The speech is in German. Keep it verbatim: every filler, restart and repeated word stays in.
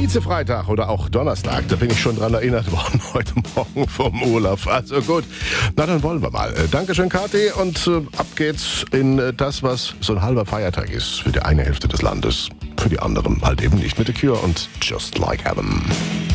Vize-Freitag oder auch Donnerstag, da bin ich schon dran erinnert worden heute Morgen vom Olaf. Also gut, na dann wollen wir mal. Äh, Dankeschön, Kathi, und äh, ab geht's in äh, das, was so ein halber Feiertag ist für die eine Hälfte des Landes. Für die anderen halt eben nicht, mit The Cure und Just Like Heaven.